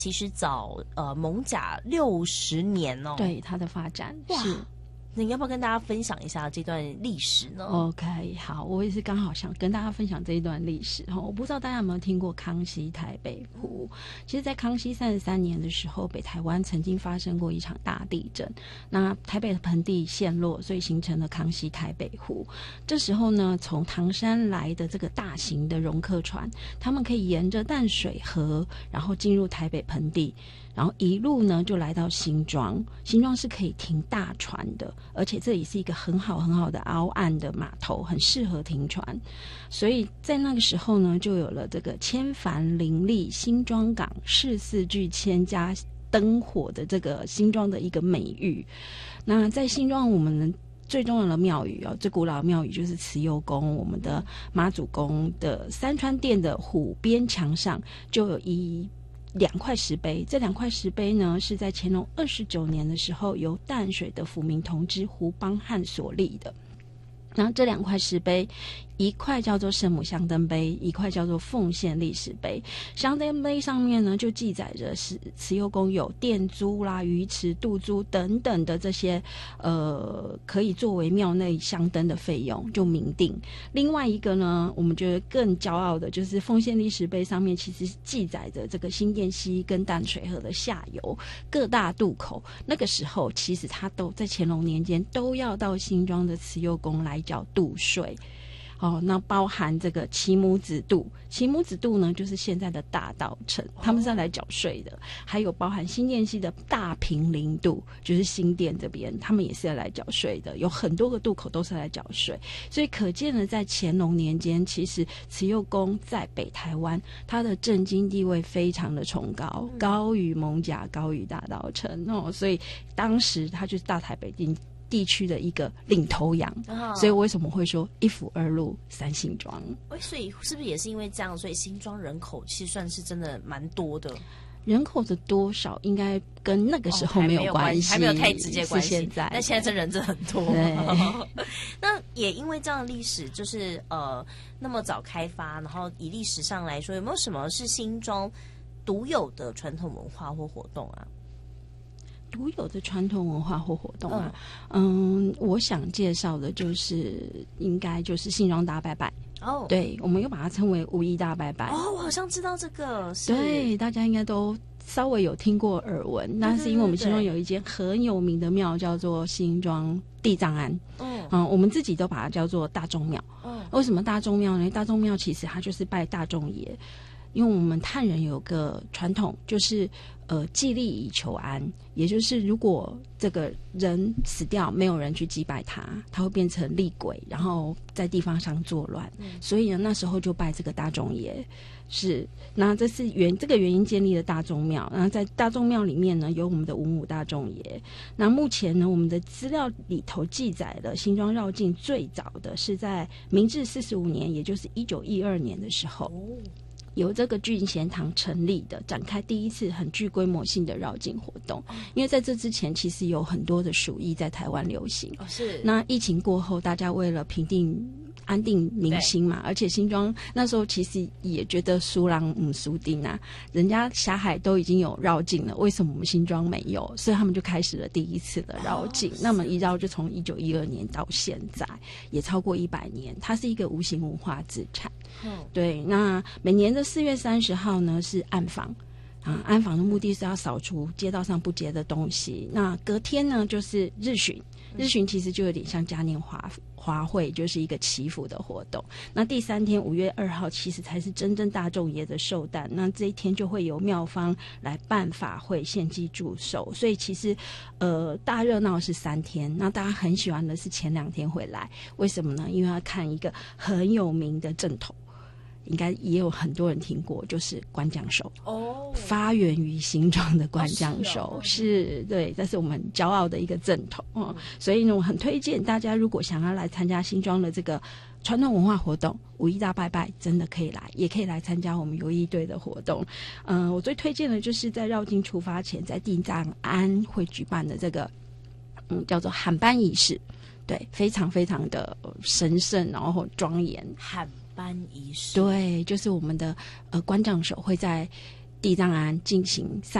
其实早艋舺60年哦。 对，它的发展是。 那你要不要跟大家分享一下这段历史呢 ？OK， 好，我也是刚好想跟大家分享这一段历史。我不知道大家有没有听过康熙台北湖？其实在康熙33年的时候，北台湾曾经发生过一场大地震，那台北的盆地陷落，所以形成了康熙台北湖。这时候呢，从唐山来的这个大型的容客船，他们可以沿着淡水河，然后进入台北盆地，然后一路呢就来到新庄。新庄是可以停大船的，而且这里是一个很好的凹岸的码头，很适合停船。所以在那个时候呢，就有了这个千帆林立新庄港，市四巨千家灯火的这个新庄的一个美誉。那在新庄，我们最重要的庙宇最古老的庙宇就是慈幼宫，我们的妈祖宫的三川殿的虎边墙上就有2块石碑。这2块石碑呢，是在乾隆29年的时候由淡水的抚民同知胡邦汉所立的。然后这2块石碑，一块叫做圣母香灯碑，一块叫做奉献历史碑。香灯碑上面呢，就记载着慈幼宫有电租啦、鱼池、渡租等等的这些可以作为庙内香灯的费用，就明定。另外一个呢，我们觉得更骄傲的就是奉献历史碑上面其实记载着这个新店溪跟淡水河的下游各大渡口，那个时候其实它都在乾隆年间都要到新庄的慈幼宫来缴渡税。那包含这个旗母子渡，旗母子渡呢就是现在的大稻埕，他们是要来缴税的。还有包含新店溪的大平林渡，就是新店这边，他们也是要来缴税的。有很多个渡口都是来缴税，所以可见呢，在乾隆年间，其实慈幼宫在北台湾它的政经地位非常的崇高，高于艋舺，高于大稻埕所以当时它就是大台北地区的一个领头羊，所以为什么会说一府二路三新庄？ 所以是不是也是因为这样，所以新庄人口其实算是真的蛮多的？ 人口的多少应该跟那个时候没有关系， 还没有太直接关系。 现在， 但现在这人真的很多。那也因为这样的历史，就是那么早开发，然后以历史上来说，有没有什么是新庄独有的传统文化或活动啊？ 独有的传统文化或活动啊，我想介绍的应该就是新庄大拜拜。对，我们又把它称为5·1大拜拜。 我好像知道这个。 对，大家应该都稍微有听过耳闻。那是因为我们新庄有一间很有名的庙，叫做新庄地藏庵。我们自己都把它叫做大众庙。为什么大众庙呢？大众庙其实它就是拜大众爷。因为我们汉人有个传统，就是祭力以求安，也就是如果这个人死掉，没有人去祭拜他，他会变成厉鬼，然后在地方上作乱。所以呢，那时候就拜这个大众爷。那这是这个原因建立了大众庙。然后在大众庙里面呢，有我们的文武大众爷。那目前呢，我们的资料里头记载了新庄绕境最早的是在明治45年，也就是1912年的时候。由这个聚贤堂成立的，展开第一次很具规模性的绕境活动。因为在这之前，其实有很多的鼠疫在台湾流行。那疫情过后，大家为了安定民心嘛，而且新庄那时候其实也觉得输人输丁啊，人家霞海都已经有绕境了，为什么我们新庄没有？所以他们就开始了第一次的绕境。那么一绕就从1912年到现在，也超过100年，它是一个无形文化资产。对，那每年的4月30号呢是暗访。暗访的目的是要扫除街道上不洁的东西。那隔天呢就是日巡，日巡其实就有点像嘉年华会，就是一个祈福的活动。那第3天5月2号其实才是真正大众爷的寿诞，那这一天就会由庙方来办法会献祭祝寿。所以其实大热闹是3天，那大家很喜欢的是前2天会来。为什么呢？因为要看一个很有名的正统，应该也有很多人听过，就是官将手。发源于新庄的官将手。是对，这是我们很骄傲的一个正统。所以呢，我很推荐大家，如果想要来参加新庄的这个传统文化活动5·1大拜拜，真的可以来，也可以来参加我们游艺队的活动。我最推荐的就是在绕境出发前，在地藏庵会举办的这个叫做喊班仪式。对，非常非常的神圣，然后庄严。 喊班仪式， 对，就是我们的官将手会在地藏庵进行